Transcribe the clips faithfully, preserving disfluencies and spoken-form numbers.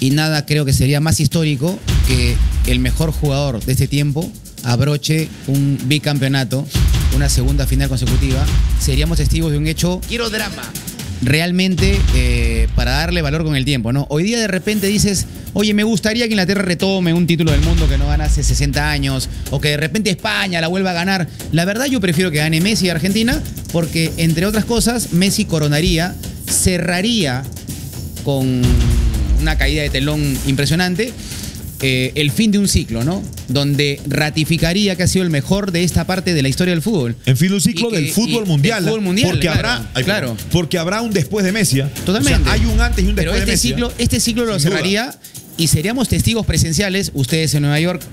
y nada creo que sería más histórico que el mejor jugador de este tiempo abroche un bicampeonato, una segunda final consecutiva. Seríamos testigos de un hecho... Quiero drama. Realmente eh, para darle valor con el tiempo, ¿no? Hoy día de repente dices, oye, me gustaría que Inglaterra retome un título del mundo que no gana hace sesenta años, o que de repente España la vuelva a ganar. La verdad yo prefiero que gane Messi y Argentina, porque entre otras cosas Messi coronaría, cerraría con una caída de telón impresionante eh, el fin de un ciclo, ¿no? Donde ratificaría que ha sido el mejor de esta parte de la historia del fútbol. En fin de un ciclo que, del fútbol mundial. Del fútbol mundial, porque claro, habrá, ay, claro. Porque habrá un después de Messi. Totalmente. O sea, hay un antes y un después Pero este de Messi. ciclo, este ciclo lo cerraría y seríamos testigos presenciales, ustedes en Nueva York,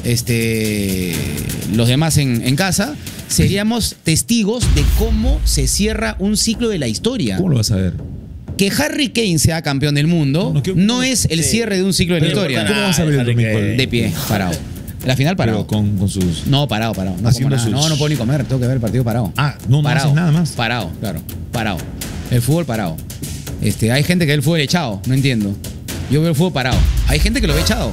este, los demás en, en casa, seríamos testigos de cómo se cierra un ciclo de la historia. ¿Cómo lo vas a ver? Que Harry Kane sea campeón del mundo no, no, que, no es el sí. cierre de un ciclo de la historia. ¿Cómo vas a ver el domingo? De pie, parado. La final parado. Pero con, con sus... No, parado, parado. No, como nada. Sus... no, no puedo ni comer, tengo que ver el partido parado. Ah, no, no parado, haces nada más. Parado, claro, parado. El fútbol parado. Este, hay gente que ve el fútbol echado, no entiendo. Yo veo el fútbol parado. Hay gente que lo ve echado.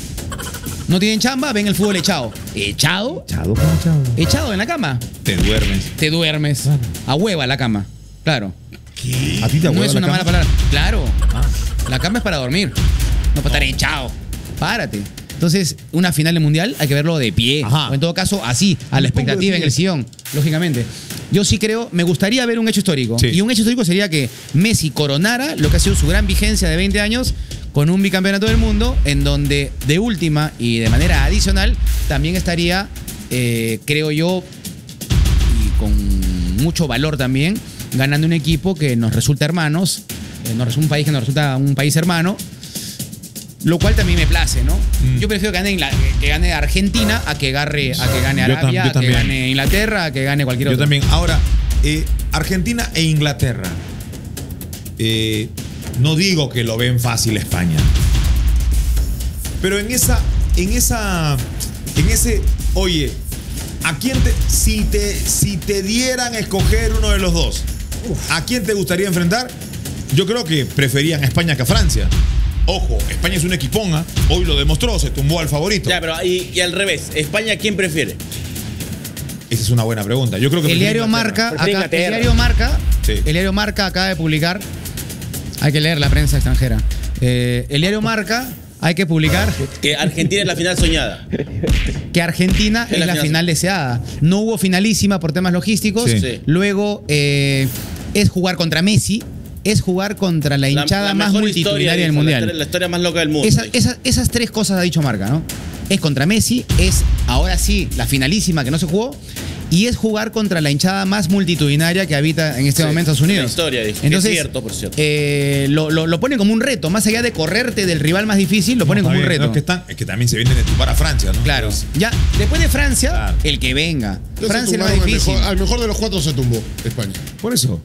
No tienen chamba, ven el fútbol echado. ¿Echado? ¿Echado? ¿Cómo echado? Echado en la cama. Te duermes. Te duermes. Claro. A hueva la cama. Claro. ¿Qué? ¿A ti te no es una cama? mala palabra. Claro. Ah. La cama es para dormir. No para estar echado. Párate. Entonces, una final de mundial hay que verlo de pie. Ajá. O en todo caso, así, a la expectativa en el sillón, lógicamente. Yo sí creo, me gustaría ver un hecho histórico. Sí. Y un hecho histórico sería que Messi coronara lo que ha sido su gran vigencia de veinte años con un bicampeonato del mundo, en donde de última y de manera adicional también estaría, eh, creo yo, y con mucho valor también, ganando un equipo que nos resulta hermanos, eh, nos, un país que nos resulta un país hermano, lo cual también me place, ¿no? Mm. Yo prefiero que gane, que gane Argentina a que, agarre, a que gane Arabia, a que gane Inglaterra, a que gane cualquier otro. Yo también. Ahora, eh, Argentina e Inglaterra. Eh, no digo que lo ven fácil España. Pero en esa, en esa, en ese, oye, ¿a quién te, si te, si te dieran a escoger uno de los dos, Uf. ¿a quién te gustaría enfrentar? Yo creo que preferían a España que a Francia. Ojo, España es una equiponga, hoy lo demostró, se tumbó al favorito. Ya, pero y, y al revés, ¿España quién prefiere? Esa es una buena pregunta. Yo creo que el diario Marca, acá, el diario Marca, sí. el diario Marca acaba de publicar, hay que leer la prensa extranjera. Eh, el diario Marca hay que publicar que Argentina es la final soñada. Que Argentina es, es la, la final, final deseada. No hubo finalísima por temas logísticos. Sí. Sí. Luego eh, es jugar contra Messi. Es jugar contra la hinchada la, la más multitudinaria del mundial. La, la historia más loca del mundo. Esa, esa, esas tres cosas ha dicho Marca, ¿no? Es contra Messi, es ahora sí la finalísima que no se jugó, y es jugar contra la hinchada más multitudinaria que habita en este sí, momento Estados Unidos. La historia, dijo. Entonces, es cierto, por cierto. Eh, lo, lo, lo ponen como un reto, más allá de correrte del rival más difícil, lo ponen no, como bien, un reto. No, es, que están, es que también se vienen de tu para Francia, ¿no? Claro. Ya, después de Francia, claro. el que venga. Ya Francia es más difícil. Mejor, al mejor de los cuatro se tumbó España. Por eso.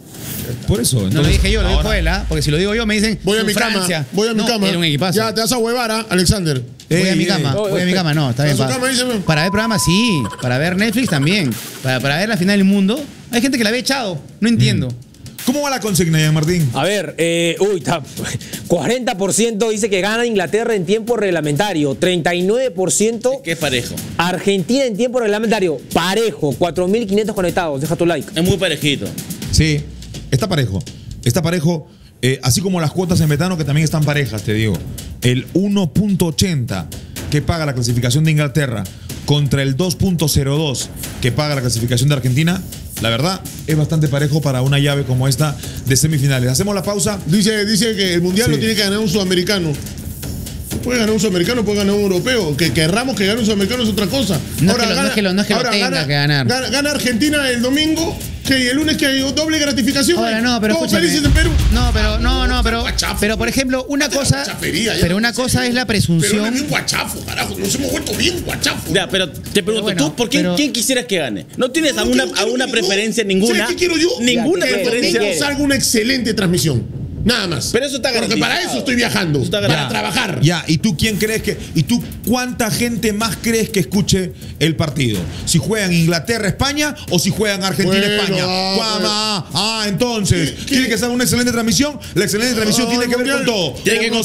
Por eso. Entonces, no lo dije yo, lo dijo él, ¿eh? Porque si lo digo yo me dicen voy a mi Francia. cama, voy a mi no, cama. Era un equipazo. Ya te vas a huevar, ¿eh, Alexander? Voy ey, a mi ey. cama, voy a mi cama, no, está bien. Para, cama, para ver programas sí, para ver Netflix también, para, para ver la final del mundo. Hay gente que la ve echado, no entiendo. Mm. ¿Cómo va la consigna, Jean Martín? A ver, eh, uy, está, cuarenta por ciento dice que gana Inglaterra en tiempo reglamentario, treinta y nueve por ciento ¿qué parejo? Argentina en tiempo reglamentario, parejo, cuatro mil quinientos conectados, deja tu like. Es muy parejito. Sí, está parejo, está parejo, eh, así como las cuotas en Betano que también están parejas, te digo. El uno punto ochenta que paga la clasificación de Inglaterra contra el dos punto cero dos que paga la clasificación de Argentina, la verdad, es bastante parejo para una llave como esta de semifinales. Hacemos la pausa. Dice, dice que el mundial sí. lo tiene que ganar un sudamericano. Puede ganar un sudamericano, puede ganar un europeo. Que querramos que gane un sudamericano es otra cosa. No ahora, es que lo, gana, no es que lo, no es que lo tenga gana, que ganar. Gana, gana Argentina el domingo, que el lunes que hay doble gratificación. Ahora no, pero todos felices en Perú. No, pero no, no, pero pero por ejemplo, una cosa, pero una cosa es la presunción. Pero no es bien guachafo, carajo, nos hemos vuelto bien guachafo. Ya, pero te pregunto, bueno, ¿tú por quién, pero, quién quisieras que gane? ¿No tienes no, alguna, quiero, alguna quiero preferencia yo. ninguna? ¿Sabes qué quiero yo? Ninguna que preferencia. Que salga una excelente transmisión. Nada más. Pero eso está garantizado. Porque para eso estoy viajando. Eso para ya, trabajar. Ya, ¿y tú quién crees que... ¿Y tú cuánta gente más crees que escuche el partido? ¿Si juegan Inglaterra-España o si juegan Argentina-España? Bueno, ah, ah, entonces, ¿tiene que ser una excelente transmisión? La excelente transmisión ah, tiene que ver con todo. Tiene que